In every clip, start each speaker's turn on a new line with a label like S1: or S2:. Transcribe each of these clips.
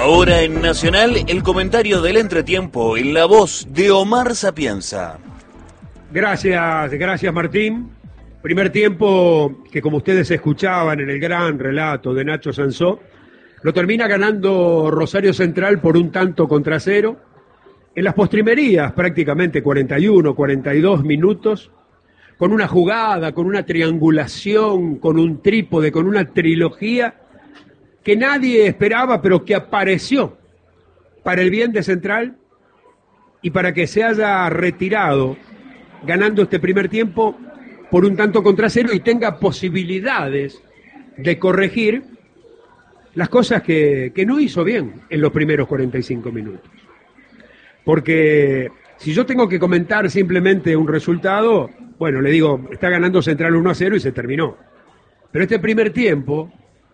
S1: Ahora en Nacional, el comentario del entretiempo en la voz de Omar Sapienza.
S2: Gracias Martín. Primer tiempo que, como ustedes escuchaban en el gran relato de Nacho Sansó, lo termina ganando Rosario Central por 1-0. En las postrimerías, prácticamente 41, 42 minutos, con una jugada, con una triangulación, con un trípode, con una trilogía que nadie esperaba, pero que apareció para el bien de Central y para que se haya retirado ganando este primer tiempo por 1-0 y tenga posibilidades de corregir las cosas que no hizo bien en los primeros 45 minutos. Porque si yo tengo que comentar simplemente un resultado, bueno, le digo, está ganando Central 1-0 y se terminó. Pero este primer tiempo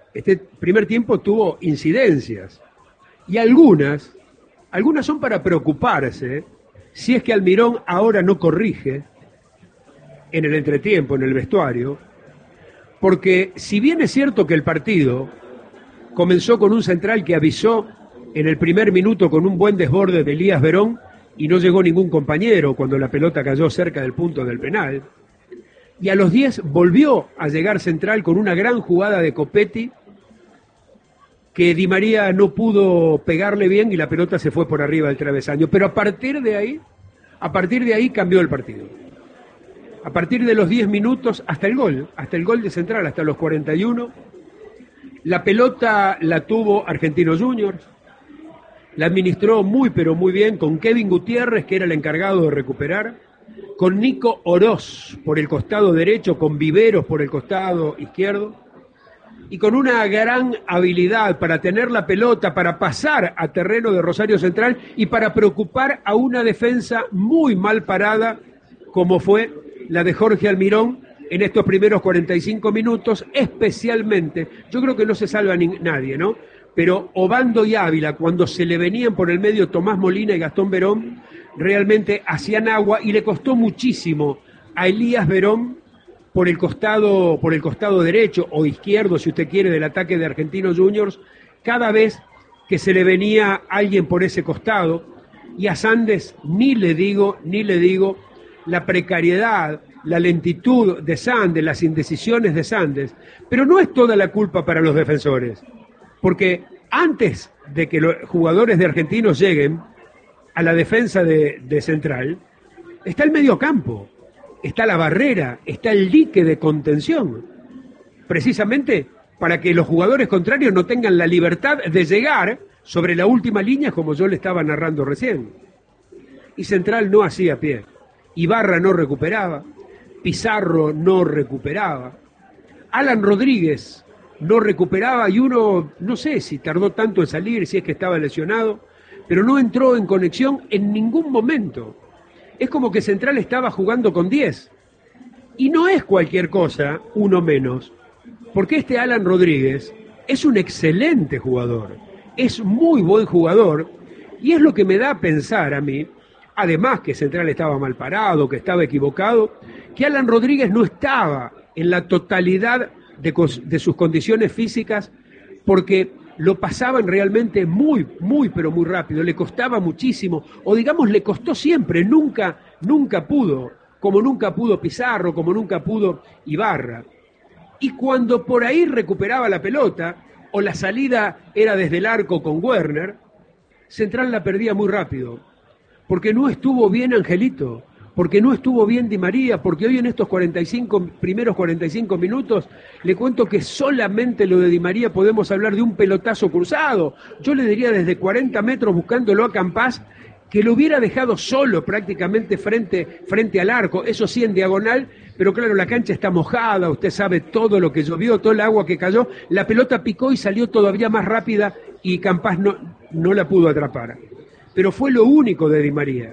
S2: tuvo incidencias y algunas son para preocuparse si es que Almirón ahora no corrige en el entretiempo, en el vestuario, porque si bien es cierto que el partido comenzó con un Central que avisó en el primer minuto con un buen desborde de Elías Verón y no llegó ningún compañero cuando la pelota cayó cerca del punto del penal, y a los 10 volvió a llegar Central con una gran jugada de Copetti que Di María no pudo pegarle bien y la pelota se fue por arriba del travesaño. Pero a partir de ahí cambió el partido. A partir de los 10 minutos hasta el gol de Central, hasta los 41, la pelota la tuvo Argentinos Juniors, la administró muy pero muy bien con Kevin Gutiérrez, que era el encargado de recuperar, con Nico Oroz por el costado derecho, con Viveros por el costado izquierdo, y con una gran habilidad para tener la pelota, para pasar a terreno de Rosario Central y para preocupar a una defensa muy mal parada, como fue la de Jorge Almirón en estos primeros 45 minutos, especialmente, yo creo que no se salva nadie, ¿no? Pero Obando y Ávila, cuando se le venían por el medio Tomás Molina y Gastón Verón, realmente hacían agua y le costó muchísimo a Elías Verón por el costado derecho o izquierdo, si usted quiere, del ataque de Argentinos Juniors, cada vez que se le venía alguien por ese costado, y a Sandes ni le digo la precariedad, la lentitud de Sandes, las indecisiones de Sandes, pero no es toda la culpa para los defensores, porque antes de que los jugadores de Argentinos lleguen a la defensa de Central, está el mediocampo, está la barrera, está el dique de contención, precisamente para que los jugadores contrarios no tengan la libertad de llegar sobre la última línea, como yo le estaba narrando recién. Y Central no hacía pie. Ibarra no recuperaba, Pizarro no recuperaba, Alan Rodríguez no recuperaba, y uno no sé si tardó tanto en salir, si es que estaba lesionado, pero no entró en conexión en ningún momento. Es como que Central estaba jugando con 10. Y no es cualquier cosa, uno menos, porque este Alan Rodríguez es un excelente jugador, es muy buen jugador, y es lo que me da a pensar a mí, además que Central estaba mal parado, que estaba equivocado, que Alan Rodríguez no estaba en la totalidad de sus condiciones físicas, porque lo pasaban realmente muy pero muy rápido, le costaba muchísimo, o digamos le costó siempre, nunca pudo, como nunca pudo Pizarro, como nunca pudo Ibarra. Y cuando por ahí recuperaba la pelota, o la salida era desde el arco con Werner, Central la perdía muy rápido, porque no estuvo bien Angelito, porque no estuvo bien Di María, porque hoy en estos primeros 45 minutos, le cuento que solamente lo de Di María podemos hablar de un pelotazo cruzado. Yo le diría desde 40 metros buscándolo a Campás, que lo hubiera dejado solo prácticamente frente al arco, eso sí en diagonal, pero claro, la cancha está mojada, usted sabe todo lo que llovió, todo el agua que cayó, la pelota picó y salió todavía más rápida y Campás no la pudo atrapar. Pero fue lo único de Di María,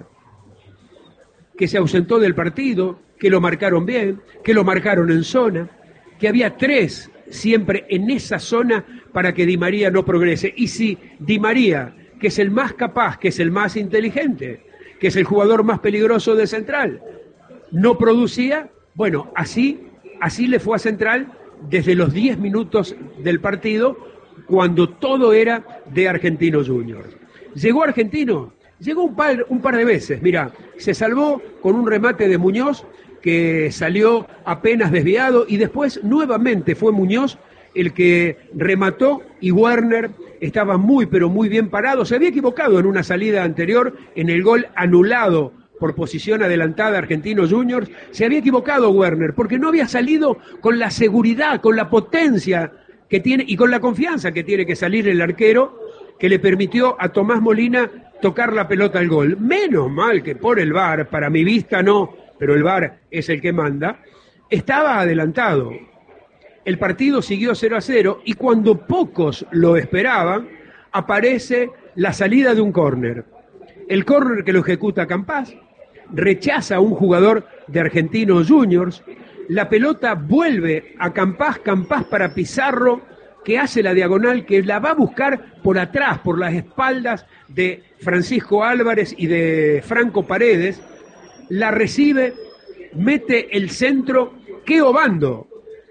S2: que se ausentó del partido, que lo marcaron bien, que lo marcaron en zona, que había 3 siempre en esa zona para que Di María no progrese. Y si Di María, que es el más capaz, que es el más inteligente, que es el jugador más peligroso de Central, no producía, bueno, así le fue a Central desde los 10 minutos del partido, cuando todo era de Argentinos Juniors. ¿Llegó Argentino? Llegó un par de veces. Mira, se salvó con un remate de Muñoz que salió apenas desviado y después nuevamente fue Muñoz el que remató y Werner estaba muy pero muy bien parado. Se había equivocado en una salida anterior en el gol anulado por posición adelantada Argentinos Juniors. Se había equivocado Werner porque no había salido con la seguridad, con la potencia que tiene y con la confianza que tiene que salir el arquero, que le permitió a Tomás Molina tocar la pelota al gol. Menos mal que por el VAR, para mi vista no, pero el VAR es el que manda, estaba adelantado. El partido siguió 0-0 y cuando pocos lo esperaban, aparece la salida de un córner. El córner que lo ejecuta Campás, rechaza a un jugador de Argentinos Juniors, la pelota vuelve a Campás para Pizarro, que hace la diagonal, que la va a buscar por atrás, por las espaldas de Francisco Álvarez y de Franco Paredes, la recibe, mete el centro, que Obando,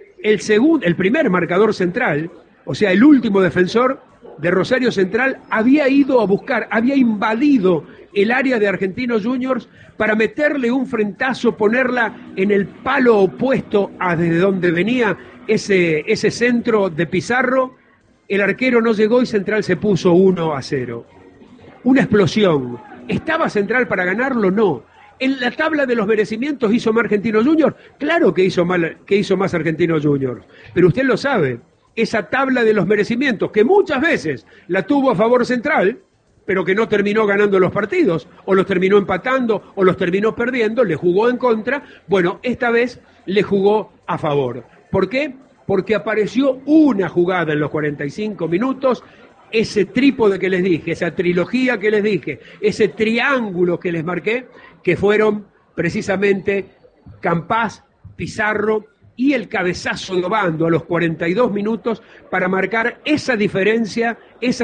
S2: el primer marcador central, o sea, el último defensor de Rosario Central, había ido a buscar, había invadido el área de Argentinos Juniors para meterle un frentazo, ponerla en el palo opuesto a desde donde venía ese centro de Pizarro. El arquero no llegó y Central se puso 1-0. Una explosión. ¿Estaba Central para ganarlo? No. ¿En la tabla de los merecimientos hizo más Argentinos Juniors? Claro que hizo más Argentinos Juniors. Pero usted lo sabe, esa tabla de los merecimientos, que muchas veces la tuvo a favor Central, pero que no terminó ganando los partidos, o los terminó empatando, o los terminó perdiendo, le jugó en contra. Bueno, esta vez le jugó a favor. ¿Por qué? Porque apareció una jugada en los 45 minutos, ese trípode que les dije, esa trilogía que les dije, ese triángulo que les marqué, que fueron precisamente Campás, Pizarro y el cabezazo de Obando a los 42 minutos para marcar esa diferencia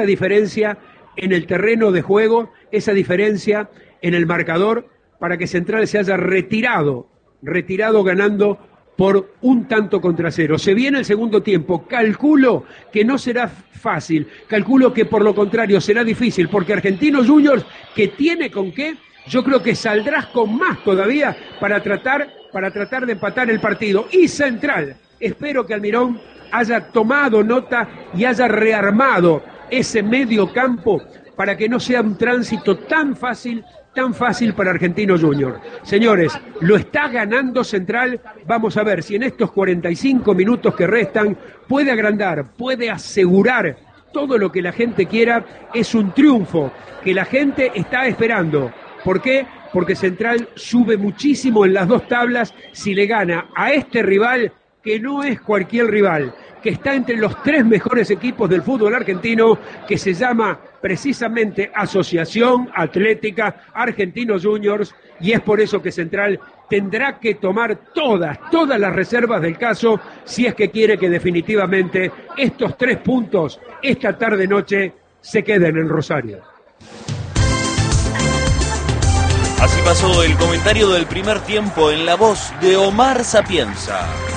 S2: en el terreno de juego, esa diferencia en el marcador, para que Central se haya retirado ganando por 1-0. Se viene el segundo tiempo. Calculo que no será fácil, calculo que por lo contrario será difícil, porque Argentinos Juniors, que tiene con qué, yo creo que saldrás con más todavía para tratar de empatar el partido. Y Central, espero que Almirón haya tomado nota y haya rearmado ese medio campo para que no sea un tránsito tan fácil para Argentinos Juniors. Señores, lo está ganando Central. Vamos a ver si en estos 45 minutos que restan puede agrandar, puede asegurar todo lo que la gente quiera. Es un triunfo que la gente está esperando. ¿Por qué? Porque Central sube muchísimo en las dos tablas si le gana a este rival, que no es cualquier rival, que está entre los 3 mejores equipos del fútbol argentino, que se llama precisamente Asociación Atlética Argentinos Juniors, y es por eso que Central tendrá que tomar todas las reservas del caso si es que quiere que definitivamente estos 3 puntos esta tarde-noche se queden en Rosario.
S1: Así pasó el comentario del primer tiempo en la voz de Omar Sapienza.